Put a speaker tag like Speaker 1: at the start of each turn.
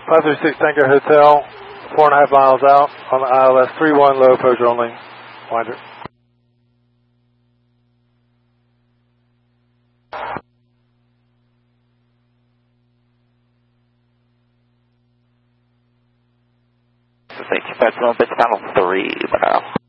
Speaker 1: 536 Tango Hotel, 4.5 miles out on the ILS 31, low approach only. Winder.
Speaker 2: Safety Flight 1, bit channel 3,